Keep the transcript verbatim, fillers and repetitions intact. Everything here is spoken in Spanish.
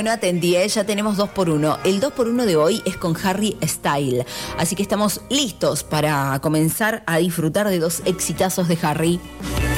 Bueno, atendí, ¿eh? Ya tenemos dos por uno. El dos por uno de hoy es con Harry Styles. Así que estamos listos para comenzar a disfrutar de dos exitazos de Harry.